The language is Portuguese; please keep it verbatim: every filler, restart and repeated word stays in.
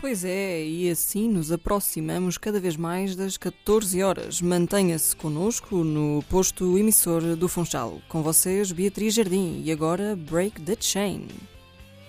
Pois é, e assim nos aproximamos cada vez mais das catorze horas. Mantenha-se connosco no posto emissor do Funchal. Com vocês, Beatriz Jardim. E agora, Break the Chain.